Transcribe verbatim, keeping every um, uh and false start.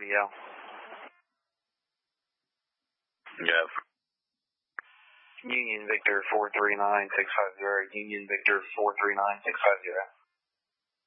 B L. Yes. Union Victor four three nine six five zero. Union Victor four three nine six five zero.